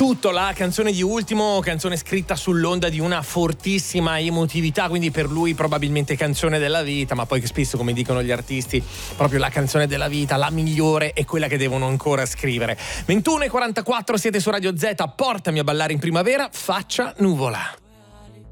Tutto, la canzone di Ultimo, canzone scritta sull'onda di una fortissima emotività, quindi per lui probabilmente canzone della vita, ma poi che spesso, come dicono gli artisti, proprio la canzone della vita, la migliore, è quella che devono ancora scrivere. 21:44, siete su Radio Z, portami a ballare in primavera, Faccia Nuvola.